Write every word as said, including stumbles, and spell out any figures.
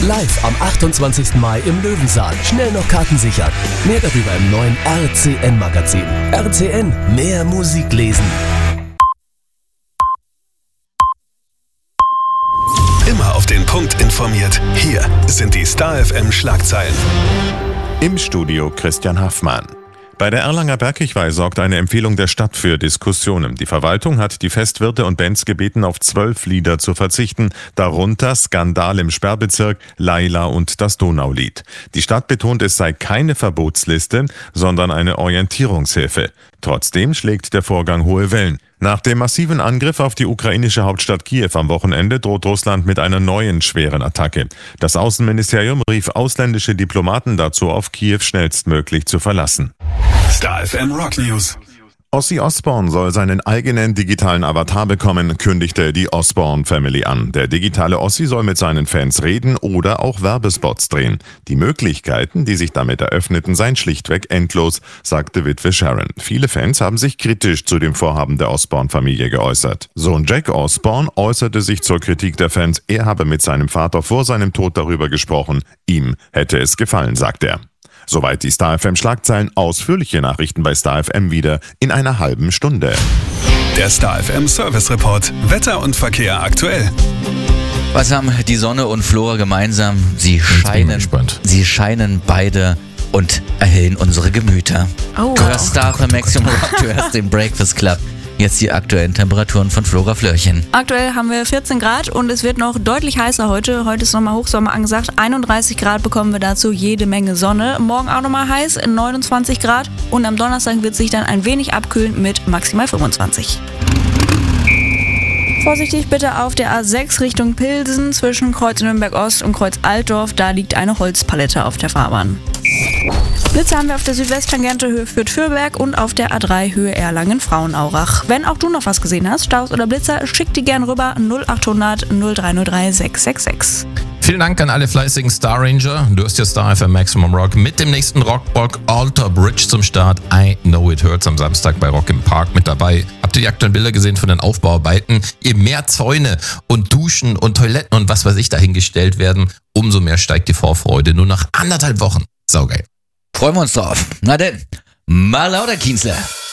Live am achtundzwanzigsten Mai im Löwensaal. Schnell noch Karten sichern. Mehr darüber im neuen R C N-Magazin. R C N, mehr Musik lesen. Immer auf den Punkt informiert. Hier sind die Star F M Schlagzeilen. Im Studio Christian Haffmann. Bei der Erlanger Bergkirchweih sorgt eine Empfehlung der Stadt für Diskussionen. Die Verwaltung hat die Festwirte und Bands gebeten, auf zwölf Lieder zu verzichten, darunter Skandal im Sperrbezirk, Laila und das Donaulied. Die Stadt betont, es sei keine Verbotsliste, sondern eine Orientierungshilfe. Trotzdem schlägt der Vorgang hohe Wellen. Nach dem massiven Angriff auf die ukrainische Hauptstadt Kiew am Wochenende droht Russland mit einer neuen schweren Attacke. Das Außenministerium rief ausländische Diplomaten dazu auf, Kiew schnellstmöglich zu verlassen. Star F M Rock News. Ozzy Osbourne soll seinen eigenen digitalen Avatar bekommen, kündigte die Osbourne Family an. Der digitale Ozzy soll mit seinen Fans reden oder auch Werbespots drehen. Die Möglichkeiten, die sich damit eröffneten, seien schlichtweg endlos, sagte Witwe Sharon. Viele Fans haben sich kritisch zu dem Vorhaben der Osbourne-Familie geäußert. Sohn Jack Osbourne äußerte sich zur Kritik der Fans. Er habe mit seinem Vater vor seinem Tod darüber gesprochen. Ihm hätte es gefallen, sagt er. Soweit die Star F M Schlagzeilen. Ausführliche Nachrichten bei Star F M wieder in einer halben Stunde. Der Star F M Service Report. Wetter und Verkehr aktuell. Was haben die Sonne und Flora gemeinsam? Sie scheinen, sie scheinen beide und erhellen unsere Gemüter. Oh. Du hörst Star F M Maximum Rock, du hörst den Breakfast Club. Jetzt die aktuellen Temperaturen von Flora Flörchen. Aktuell haben wir vierzehn Grad und es wird noch deutlich heißer heute. Heute ist nochmal Hochsommer angesagt. einunddreißig Grad bekommen wir dazu, jede Menge Sonne. Morgen auch nochmal heiß, neunundzwanzig Grad. Und am Donnerstag wird sich dann ein wenig abkühlen mit maximal fünfundzwanzig. Vorsichtig bitte auf der A sechs Richtung Pilsen zwischen Kreuz Nürnberg Ost und Kreuz Altdorf. Da liegt eine Holzpalette auf der Fahrbahn. Blitze haben wir auf der Südwesttangente Höhe Fürth-Fürberg und auf der A drei Höhe Erlangen-Frauenaurach. Wenn auch du noch was gesehen hast, Staus oder Blitzer, schick die gern rüber null achthundert null drei null drei sechs sechs sechs. Vielen Dank an alle fleißigen Star Ranger. Du hast ja Star F M Maximum Rock mit dem nächsten Rockblock Alter Bridge zum Start. I Know It Hurts am Samstag bei Rock im Park mit dabei. Habt ihr die aktuellen Bilder gesehen von den Aufbauarbeiten? Je mehr Zäune und Duschen und Toiletten und was weiß ich dahingestellt werden, umso mehr steigt die Vorfreude. Nur nach anderthalb Wochen. Saugeil. Freuen wir uns drauf. Na denn, mal lauter, Kienzler.